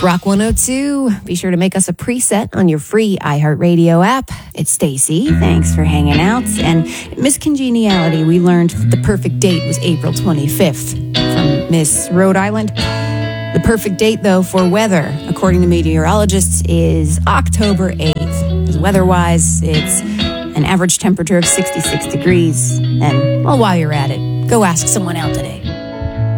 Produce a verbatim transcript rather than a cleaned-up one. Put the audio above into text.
Rock one oh two. Be sure to make us a preset on your free iHeartRadio app. It's Stacy. Thanks for hanging out. And Miss Congeniality, we learned the perfect date was April twenty-fifth from Miss Rhode Island. The perfect date, though, for weather, according to meteorologists, is October eighth. Because weather-wise, it's an average temperature of sixty-six degrees. And, well, while you're at it, go ask someone out today.